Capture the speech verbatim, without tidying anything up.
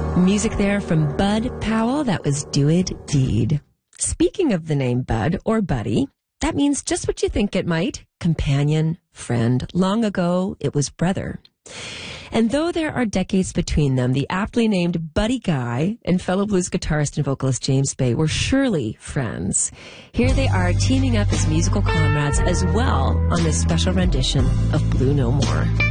Music there from Bud Powell. That was Do It Deed. Speaking of the name Bud or Buddy, that means just what you think it might. Companion, friend. Long ago, it was brother. And though there are decades between them, the aptly named Buddy Guy and fellow blues guitarist and vocalist James Bay were surely friends. Here they are teaming up as musical comrades as well on this special rendition of Blue No More.